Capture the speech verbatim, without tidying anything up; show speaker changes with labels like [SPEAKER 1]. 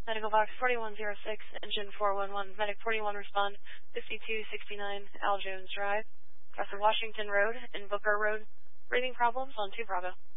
[SPEAKER 1] Medical box forty-one oh six, engine four one one, medic forty-one respond, fifty-two sixty-nine Al Jones Drive, across the Washington Road and Booker Road. Breathing problems on two Bravo.